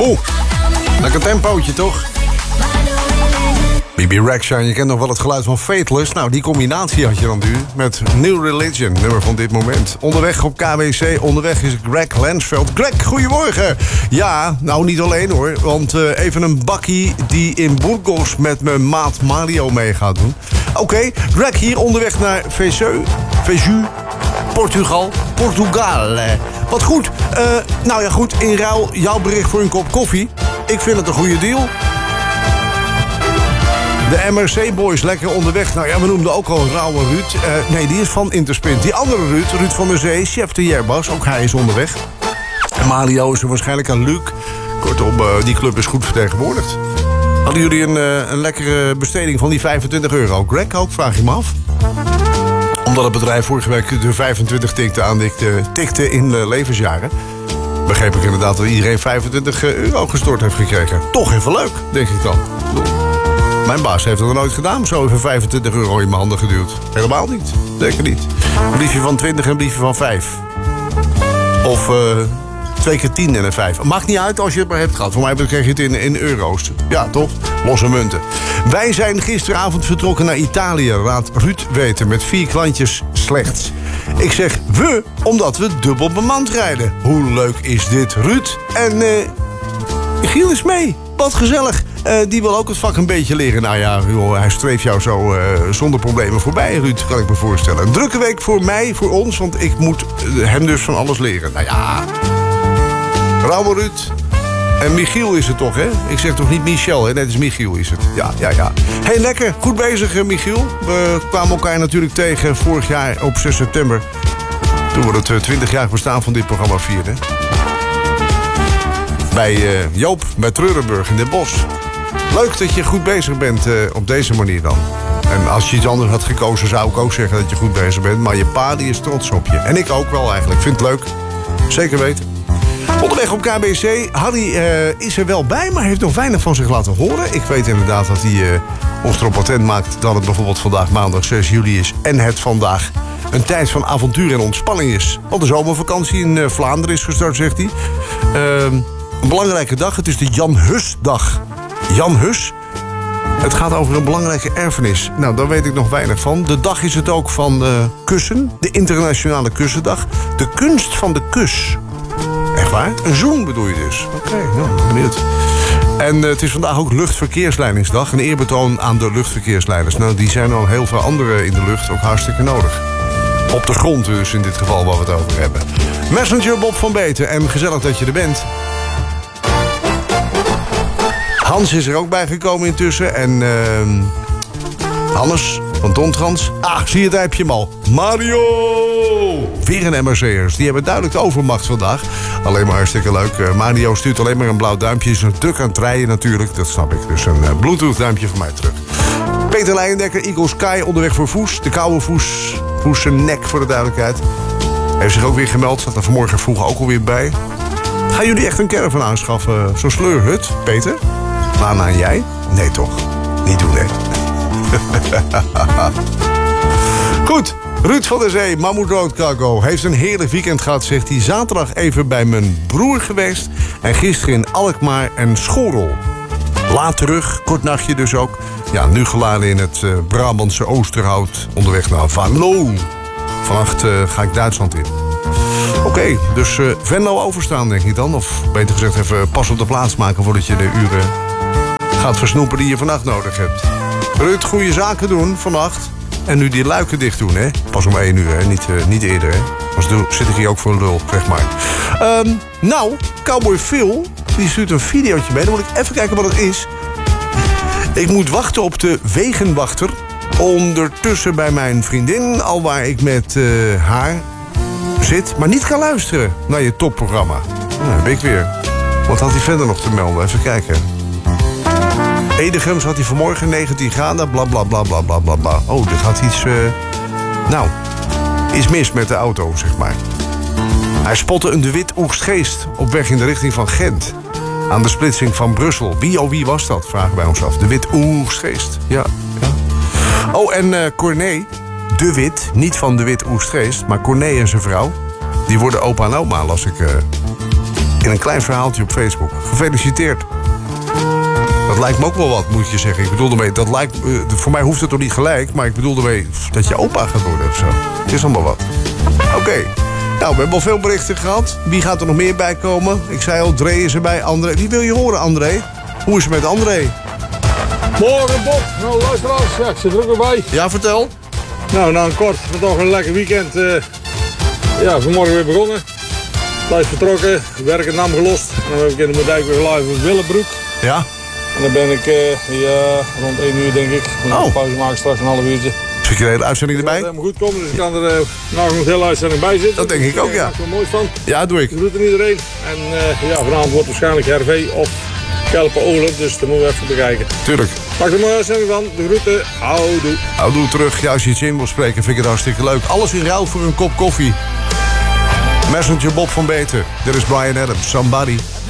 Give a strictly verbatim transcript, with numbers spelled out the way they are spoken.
Oeh, lekker tempootje toch? B B Rexha, je kent nog wel het geluid van Fateless. Nou, die combinatie had je dan nu met New Religion, nummer van dit moment. Onderweg op K W C, onderweg is Greg Lansveld. Greg, goedemorgen. Ja, nou niet alleen hoor, want uh, even een bakkie die in Burgos met mijn maat Mario mee gaat doen. Oké, okay, Greg hier onderweg naar Vesu, Vesu, Portugal, Portugal. Wat goed. Uh, nou ja goed, in ruil jouw bericht voor een kop koffie. Ik vind het een goede deal. De M R C-boys lekker onderweg. Nou ja, we noemden ook al Rauwe Ruud. Uh, nee, die is van Interspin. Die andere Ruud, Ruud van der Zee, chef de Jerbas, ook hij is onderweg. En Mario is er waarschijnlijk aan Luc. Kortom, uh, die club is goed vertegenwoordigd. Hadden jullie een, uh, een lekkere besteding van die vijfentwintig euro? Greg ook, vraag je me af. Omdat het bedrijf vorige week de vijfentwintig tikte aan tikte, tikte in uh, levensjaren. Begreep ik inderdaad dat iedereen vijfentwintig euro gestort heeft gekregen. Toch even leuk, denk ik dan. Mijn baas heeft dat nog nooit gedaan, zo even vijfentwintig euro in mijn handen geduwd. Helemaal niet, zeker niet. Een briefje van twintig en een briefje van vijf. Of uh, twee keer tien en een vijf. Maakt niet uit als je het maar hebt gehad. Voor mij kreeg je het in, in euro's. Ja, toch? Losse munten. Wij zijn gisteravond vertrokken naar Italië. Laat Ruud weten, met vier klantjes slechts. Ik zeg we, omdat we dubbel bemand rijden. Hoe leuk is dit, Ruud? En uh, Giel is mee. Wat gezellig. Uh, die wil ook het vak een beetje leren. Nou ja, joh, hij streeft jou zo uh, zonder problemen voorbij, Ruud, kan ik me voorstellen. Een drukke week voor mij, voor ons, want ik moet uh, hem dus van alles leren. Nou ja, Rauwe Ruud. En Michiel is het toch, hè? Ik zeg toch niet Michel, hè? Net is Michiel is het. Ja, ja, ja. Hé, hey, lekker. Goed bezig, Michiel. We kwamen elkaar natuurlijk tegen vorig jaar op zes september. Toen we het uh, twintig jaar bestaan van dit programma vierden. Bij uh, Joop, bij Treurenburg in Den Bosch. Leuk dat je goed bezig bent uh, op deze manier dan. En als je iets anders had gekozen, zou ik ook zeggen dat je goed bezig bent. Maar je pa, die is trots op je. En ik ook wel eigenlijk. Vind het leuk. Zeker weten. Onderweg op K B C. Harry uh, is er wel bij, maar heeft nog weinig van zich laten horen. Ik weet inderdaad dat hij uh, ons erop patent maakt dat het bijvoorbeeld vandaag maandag zes juli is. En het vandaag een tijd van avontuur en ontspanning is. Want de zomervakantie in uh, Vlaanderen is gestart, zegt hij. Uh, een belangrijke dag. Het is de Jan Hus-dag. Jan Hus. Het gaat over een belangrijke erfenis. Nou, daar weet ik nog weinig van. De dag is het ook van uh, kussen. De internationale kussendag. De kunst van de kus. Echt waar? Een zoen bedoel je dus? Oké, okay, nou, benieuwd. En uh, het is vandaag ook luchtverkeersleidingsdag. Een eerbetoon aan de luchtverkeersleiders. Nou, die zijn al heel veel andere in de lucht ook hartstikke nodig. Op de grond dus in dit geval waar we het over hebben. Messenger Bob van Beten. En gezellig dat je er bent. Hans is er ook bij gekomen intussen. En uh, Hannes van Dontrans. Ah, zie je, daar heb je hem al. Mario! Weer een M R C'ers. Die hebben duidelijk de overmacht vandaag. Alleen maar hartstikke leuk. Uh, Mario stuurt alleen maar een blauw duimpje. Is een druk aan het rijden natuurlijk. Dat snap ik. Dus een uh, Bluetooth duimpje van mij terug. Peter Leijendekker, Eagle Sky, onderweg voor Voes. De koude Voes. Voes zijn nek voor de duidelijkheid. Heeft zich ook weer gemeld. Zat er vanmorgen vroeg ook alweer bij. Gaan jullie echt een caravan aanschaffen? Zo'n sleurhut, Peter? Lana en jij? Nee toch? Niet doen, hè? Goed, Ruud van der Zee, Mammoet Road Cargo. Heeft een heerlijk weekend gehad, zegt hij. Zaterdag even bij mijn broer geweest. En gisteren in Alkmaar en Schorrel. Laat terug, kort nachtje dus ook. Ja, nu geladen in het uh, Brabantse Oosterhout. Onderweg naar Venlo. Vannacht uh, ga ik Duitsland in. Oké, okay, dus uh, Venlo overstaan denk ik dan. Of beter gezegd even pas op de plaats maken voordat je de uren gaat versnoepen die je vannacht nodig hebt. Ruud, goede zaken doen vannacht. En nu die luiken dicht doen, hè. Pas om één uur, hè. Niet, uh, niet eerder, hè. Anders zit ik hier ook voor een lul, zeg maar. Um, nou, Cowboy Phil, die stuurt een videootje mee. Dan moet ik even kijken wat het is. Ik moet wachten op de wegenwachter. Ondertussen bij mijn vriendin, al waar ik met uh, haar zit. Maar niet kan luisteren naar je topprogramma. Nou, ben ik weer. Wat had hij verder nog te melden? Even kijken. Edegems had hij vanmorgen negentien graden, bla bla bla bla bla bla bla. Oh, dit had iets, uh, nou, iets mis met de auto, zeg maar. Hij spotte een De Wit Oegstgeest op weg in de richting van Gent. Aan de splitsing van Brussel. Wie oh wie was dat, vragen wij ons af. De Wit Oegstgeest, ja, ja. Oh, en uh, Corné, De Wit, niet van De Wit Oegstgeest, maar Corné en zijn vrouw. Die worden opa en oma, las ik uh, In een klein verhaaltje op Facebook. Gefeliciteerd. Dat lijkt me ook wel wat, moet je zeggen. Ik bedoel ermee, dat lijkt, uh, voor mij hoeft het toch niet gelijk... maar ik bedoel ermee dat je opa gaat worden of zo. Het is allemaal wat. Oké. Okay. Nou, we hebben al veel berichten gehad. Wie gaat er nog meer bij komen? Ik zei al, Dre is erbij. André. Wie wil je horen, André? Hoe is het met André? Morgen, Bob. Nou, luisteraars. Ja, ik zit er ook weer bij. Ja, vertel. Nou, na een kort, maar toch een lekker weekend. Uh, ja, vanmorgen weer begonnen. Thuis vertrokken, werk in Nam gelost. En dan heb ik in de Moerdijk weer live in Willebroek. Ja. En dan ben ik uh, ja, rond één uur, denk ik. Dan oh. pauze maken straks een half uurtje. Zit je de hele uitzending erbij? Dat moet helemaal goed komen, dus ik kan er uh, nog een hele uitzending bij zitten. Dat denk ik ook, ja. Daar ben ik wel mooi van. Ja, doe ik. Dat doet er iedereen. En uh, ja, vanavond wordt waarschijnlijk Hervé of Kelpen-Olen, dus dat moeten we even bekijken. Tuurlijk. Maak er maar uitzending van. De groeten. Houdoe. Houdoe terug. Ja, als je iets in wil spreken, vind ik het hartstikke leuk. Alles in ruil voor een kop koffie. Messenger Bob van Beter. Dit is Bryan Adams. Somebody.